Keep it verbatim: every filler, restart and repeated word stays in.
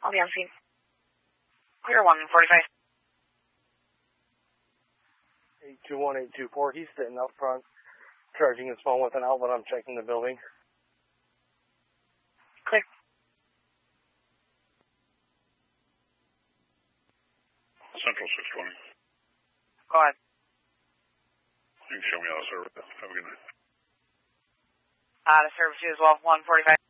I'll be on scene. Clear one forty-five. eight two one, eight two four, he's sitting up front, charging his phone with an outlet. I'm checking the building. Clear. Central six twenty. Go ahead. You can show me how to serve it. Have a good night. Uh, to serve two as well, one forty-five.